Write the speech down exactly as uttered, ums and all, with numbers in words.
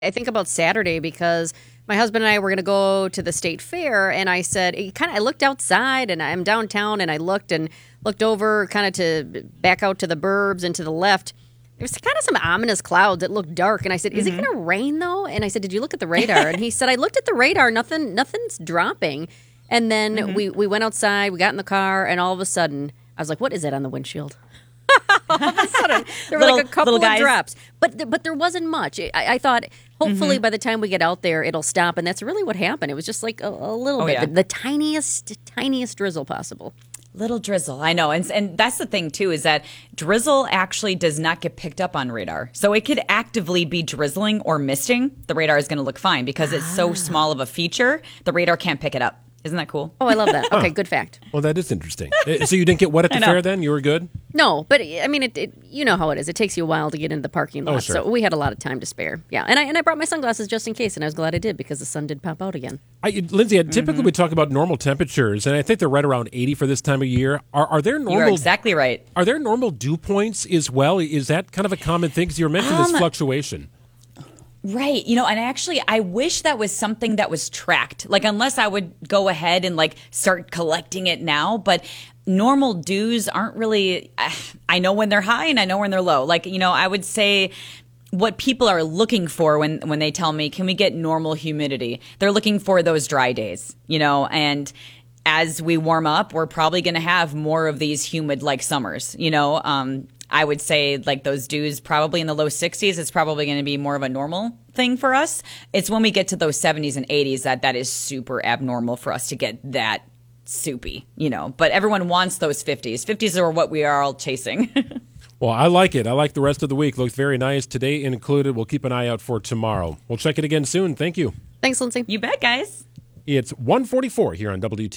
I think about Saturday because my husband and I were going to go to the state fair, and I said, kind of, I looked outside, and I'm downtown, and I looked and looked over kind of to back out to the burbs and to the left. There was kind of some ominous clouds that looked dark, and I said, is mm-hmm. it going to rain, though? And I said, did you look at the radar? And he said, I looked at the radar. Nothing, nothing's dropping. And then mm-hmm. we, we went outside, we got in the car, and all of a sudden, I was like, what is it on the windshield? All of a sudden, there were little, like a couple of guys. drops. But th- but there wasn't much. I, I thought, hopefully, mm-hmm. by the time we get out there, it'll stop. And that's really what happened. It was just like a, a little oh, bit. Yeah. The, the tiniest, tiniest drizzle possible. Little drizzle, I know. And, and that's the thing, too, is that drizzle actually does not get picked up on radar. So it could actively be drizzling or misting. The radar is going to look fine because it's so small of a feature, the radar can't pick it up. Isn't that cool? Oh, I love that. Okay, good fact. Well, that is interesting. So you didn't get wet at the fair then? You were good? No, but I mean, it, it. You know how it is. It takes you a while to get into the parking lot. Oh, sure. So we had a lot of time to spare. Yeah, and I and I brought my sunglasses just in case, and I was glad I did because the sun did pop out again. I, Lindsay, typically mm-hmm. we talk about normal temperatures, and I think they're right around eighty for this time of year. Are, are there normal? You're exactly right. Are there normal dew points as well? Is that kind of a common thing? Because you mentioned um, this fluctuation. Right. You know, and actually, I wish that was something that was tracked. Like, unless I would go ahead and, like, start collecting it now. But normal dews aren't really, I know when they're high and I know when they're low. Like, you know, I would say what people are looking for when, when they tell me, can we get normal humidity? They're looking for those dry days, you know, and as we warm up, we're probably going to have more of these humid, like, summers, you know, um, I would say like those dews probably in the low sixties. It's probably going to be more of a normal thing for us. It's when we get to those seventies and eighties that that is super abnormal for us to get that soupy, you know. But everyone wants those fifties. fifties are what we are all chasing. Well, I like it. I like the rest of the week. Looks very nice today included. We'll keep an eye out for tomorrow. We'll check it again soon. Thank you. Thanks, Lindsay. You bet, guys. It's one forty-four here on W T.